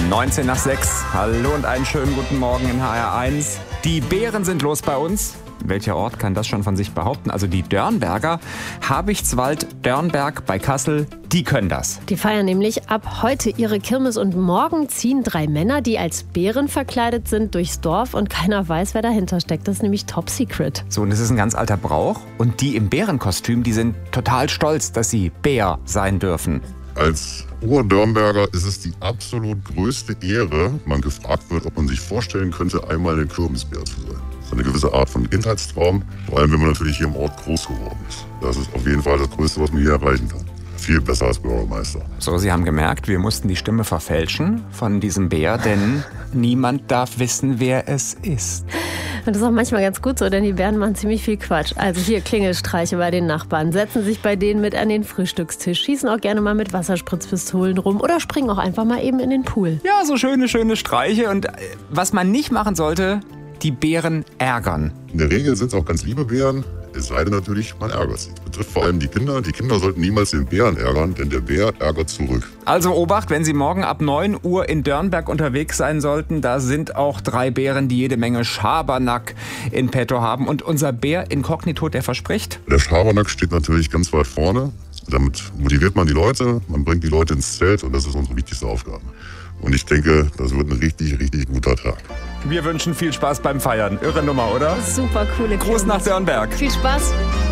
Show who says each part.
Speaker 1: 19 nach 6. Hallo und einen schönen guten Morgen in HR1. Die Bären sind los bei uns. Welcher Ort kann das schon von sich behaupten? Also die Dörnberger, Habichtswald, Dörnberg bei Kassel, die können das.
Speaker 2: Die feiern nämlich ab heute ihre Kirmes und morgen ziehen 3 Männer, die als Bären verkleidet sind, durchs Dorf und keiner weiß, wer dahinter steckt. Das ist nämlich top secret.
Speaker 1: So, und das ist ein ganz alter Brauch. Und die im Bärenkostüm, die sind total stolz, dass sie Bär sein dürfen.
Speaker 3: Als Urdörnberger ist es die absolut größte Ehre, man gefragt wird, ob man sich vorstellen könnte, einmal ein Kirmesbär zu sein. Das ist eine gewisse Art von Kindheitstraum, vor allem wenn man natürlich hier im Ort groß geworden ist. Das ist auf jeden Fall das Größte, was man hier erreichen kann. Viel besser als Bürgermeister.
Speaker 1: So, Sie haben gemerkt, wir mussten die Stimme verfälschen von diesem Bär, denn niemand darf wissen, wer es ist.
Speaker 2: Und das ist auch manchmal ganz gut so, denn die Bären machen ziemlich viel Quatsch. Also hier Klingelstreiche bei den Nachbarn, setzen sich bei denen mit an den Frühstückstisch, schießen auch gerne mal mit Wasserspritzpistolen rum oder springen auch einfach mal eben in den Pool.
Speaker 1: Ja, so schöne Streiche. Und was man nicht machen sollte, die Bären ärgern.
Speaker 3: In der Regel sind es auch ganz liebe Bären. Es sei denn natürlich, man ärgert sie. Das betrifft vor allem die Kinder. Die Kinder sollten niemals den Bären ärgern, denn der Bär ärgert zurück.
Speaker 1: Also Obacht, wenn Sie morgen ab 9 Uhr in Dörnberg unterwegs sein sollten, da sind auch 3 Bären, die jede Menge Schabernack in petto haben. Und unser Bär Inkognito, der verspricht?
Speaker 3: Der Schabernack steht natürlich ganz weit vorne. Damit motiviert man die Leute, man bringt die Leute ins Zelt und das ist unsere wichtigste Aufgabe. Und ich denke, das wird ein richtig guter Tag.
Speaker 1: Wir wünschen viel Spaß beim Feiern. Irre Nummer, oder?
Speaker 2: Super coole
Speaker 1: Gruß nach Dörnberg.
Speaker 2: Viel Spaß.